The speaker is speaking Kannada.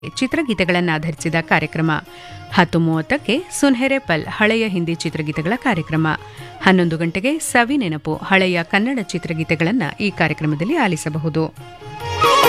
ಚಿತ್ರಗೀತೆಗಳನ್ನಾಧರಿಸಿದ ಕಾರ್ಯಕ್ರಮ. 10:30ಕ್ಕೆ ಸುನ್ಹೆರೆ ಪಲ್ ಹಳೆಯ ಹಿಂದಿ ಚಿತ್ರಗೀತೆಗಳ ಕಾರ್ಯಕ್ರಮ. 11 ಗಂಟೆಗೆ ಸವಿ ನೆನಪು ಹಳೆಯ ಕನ್ನಡ ಚಿತ್ರಗೀತೆಗಳನ್ನು ಈ ಕಾರ್ಯಕ್ರಮದಲ್ಲಿ ಆಲಿಸಬಹುದು.